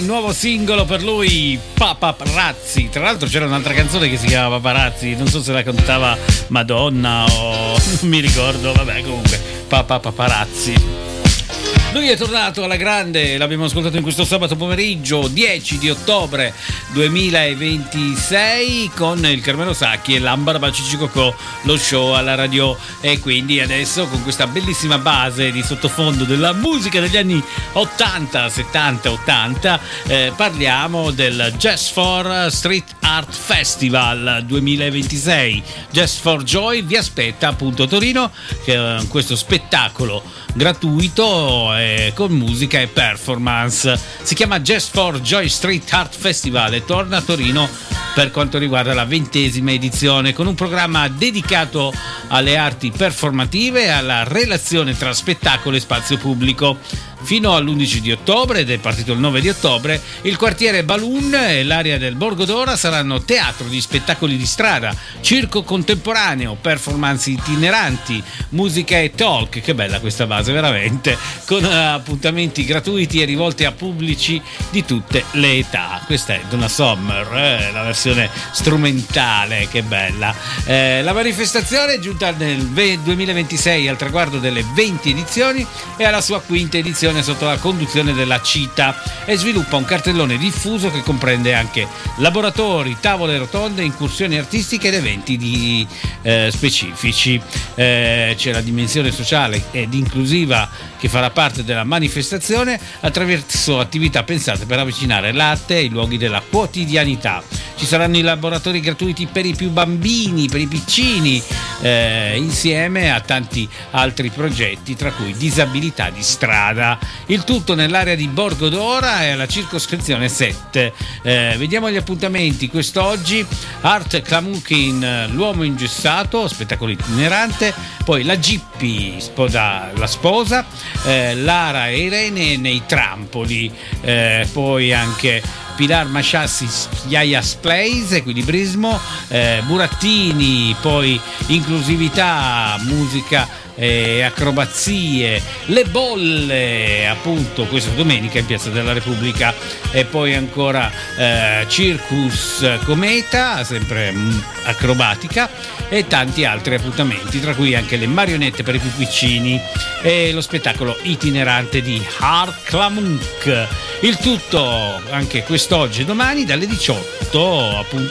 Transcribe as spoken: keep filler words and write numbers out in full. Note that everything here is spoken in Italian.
Nuovo singolo per lui, Paparazzi. Tra l'altro c'era un'altra canzone che si chiama Paparazzi, non so se la cantava Madonna o non mi ricordo, vabbè, comunque Paparazzi. Lui è tornato alla grande, l'abbiamo ascoltato in questo sabato pomeriggio dieci di ottobre duemilaventisei con il Carmelo Sacchi e l'Ambarba Cicicocò, lo show alla radio. E quindi adesso con questa bellissima base di sottofondo della musica degli anni ottanta, settanta, ottanta eh, parliamo del Jazz for Street Art Festival duemilaventisei. Jazz for Joy vi aspetta appunto a Torino, che è questo spettacolo gratuito eh, con musica e performance. Si chiama Jazz for Joy Street Art Festival e torna a Torino per quanto riguarda la ventesima edizione, con un programma dedicato alle arti performative e alla relazione tra spettacolo e spazio pubblico. Fino all'undici di ottobre, ed è partito il nove di ottobre, il quartiere Balloon e l'area del Borgo d'Ora saranno teatro di spettacoli di strada, circo contemporaneo, performance itineranti, musica e talk. Che bella questa base, veramente, con appuntamenti gratuiti e rivolti a pubblici di tutte le età. Questa è Donna Summer, eh, la versione strumentale, che bella. Eh, la manifestazione è giunta nel duemilaventisei al traguardo delle venti edizioni e alla sua quinta edizione sotto la conduzione della CITA, e sviluppa un cartellone diffuso che comprende anche laboratori, tavole rotonde, incursioni artistiche ed eventi di, eh, specifici. Eh, c'è la dimensione sociale ed inclusiva che farà parte della manifestazione attraverso attività pensate per avvicinare l'arte ai luoghi della quotidianità. Ci saranno i laboratori gratuiti per i più bambini, per i piccini, eh, insieme a tanti altri progetti, tra cui disabilità di strada. Il tutto nell'area di Borgo d'Ora e alla circoscrizione sette. Eh, vediamo gli appuntamenti quest'oggi: Art Klamukin, l'uomo ingessato, spettacolo itinerante, poi la Gippi spoda la sposa, eh, Lara e Irene nei trampoli, eh, poi anche Pilar Masciassi, Yayas Plays, equilibrismo, eh, Burattini, poi inclusività, musica e acrobazie, le bolle, appunto questa domenica in Piazza della Repubblica, e poi ancora eh, Circus Cometa, sempre mh, acrobatica, e tanti altri appuntamenti, tra cui anche le marionette per i più piccini e lo spettacolo itinerante di Art Klamunk. Il tutto anche quest'oggi e domani dalle diciotto, appunto